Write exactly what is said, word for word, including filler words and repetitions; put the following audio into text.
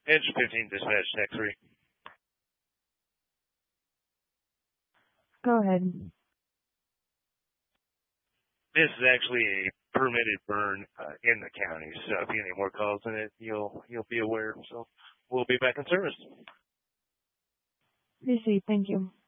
Edge fifteen dispatch tech three. Go ahead. This is actually a permitted burn uh, in the county, so if you get any more calls in it, you'll you'll be aware. So we'll be back in service. Appreciate. Thank you.